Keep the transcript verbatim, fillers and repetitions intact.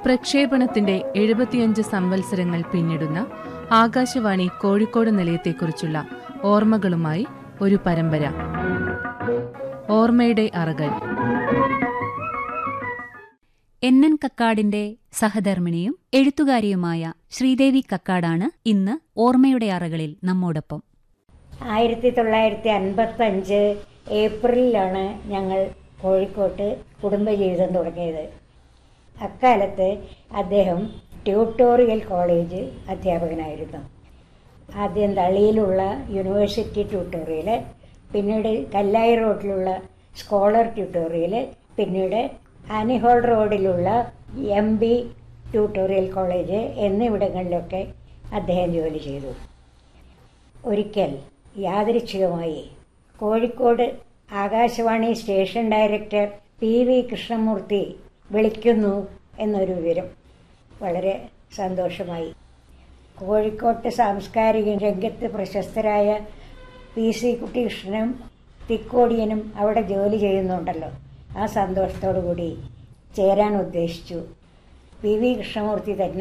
പ്രക്ഷേപണത്തിന്റെ എഴുപത്തിയഞ്ച് സംവത്സരങ്ങൾ പിന്നിടുന്ന ആകാശവാണി കോഴിക്കോട് നിലയത്തെക്കുറിച്ചുള്ള ഓർമ്മകളുമായി ഒരു പരമ്പര. ഓർമ്മയുടെ അറകൾ. എൻ എൻ കക്കാടിന്റെ സഹധർമ്മിണിയും എഴുത്തുകാരിയുമായ ശ്രീദേവി കക്കാടാണ് ഇന്ന് ഓർമ്മയുടെ അറകളിൽ നമ്മോടൊപ്പം. ആയിരത്തി തൊള്ളായിരത്തി അൻപത്തി അഞ്ച് ഏപ്രിലിലാണ് ഞങ്ങൾ കോഴിക്കോട്ട് കുടുംബജീവിതം തുടങ്ങിയത്. അക്കാലത്ത് അദ്ദേഹം ട്യൂട്ടോറിയൽ കോളേജ് അധ്യാപകനായിരുന്നു. ആദ്യം തളിയിലുള്ള യൂണിവേഴ്സിറ്റി ട്യൂട്ടോറിയൽ, പിന്നീട് കല്ലായി റോഡിലുള്ള സ്കോളർ ട്യൂട്ടോറിയൽ, പിന്നീട് ആനിഹോൾ റോഡിലുള്ള എം ബി ട്യൂട്ടോറിയൽ കോളേജ് എന്നിവിടങ്ങളിലൊക്കെ അദ്ദേഹം ജോലി ചെയ്തു. ഒരിക്കൽ യാദൃച്ഛികമായി Kozhikode Akashvani station director P V Krishnamurthy വിളിക്കുന്നു എന്നൊരു വിവരം വളരെ സന്തോഷമായി. കോഴിക്കോട്ട് സാംസ്കാരിക രംഗത്ത് പ്രശസ്തരായ പി സി കുട്ടികൃഷ്ണനും തിക്കോടിയനും അവിടെ ജോലി ചെയ്യുന്നുണ്ടല്ലോ. ആ സന്തോഷത്തോടു കൂടി ചേരാൻ ഉദ്ദേശിച്ചു. പി വി കൃഷ്ണമൂർത്തി തന്നെ